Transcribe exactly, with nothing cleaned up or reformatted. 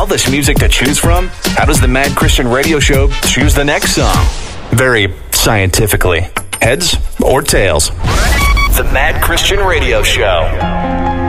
All this music to choose from? How does the Mad Christian Radio Show choose the next song? Very scientifically. Heads or tails? The Mad Christian Radio Show.